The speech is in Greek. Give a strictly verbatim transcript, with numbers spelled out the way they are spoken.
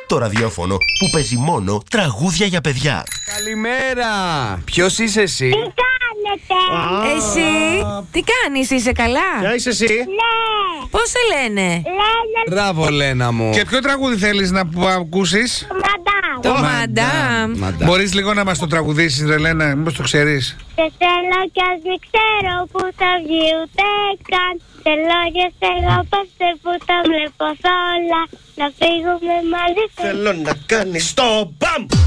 Το ραδιόφωνο που παίζει μόνο τραγούδια για παιδιά. Καλημέρα! Ποιος είσαι εσύ? Τι κάνετε? Εσύ, τι κάνεις, είσαι καλά? Ποια είσαι εσύ? Ναι. Πώς σε λένε? Λένε Μπράβο, Λένα μου. Και ποιο τραγούδι θέλεις να που- ακούσεις? μαντάμ. Το Μαντάμ. Μαντάμ. Μπορείς λίγο να μας το τραγουδήσεις, ρε Λένα, μήπως το ξέρεις? Σε θέλω κι ας μην ξέρω που θα βγει ούτε καν. Θέλω και σε αγαπάστε που τα βλέπω σ' όλα. Να φύγουμε μαζί. Θέλω να κάνεις το μπαμ!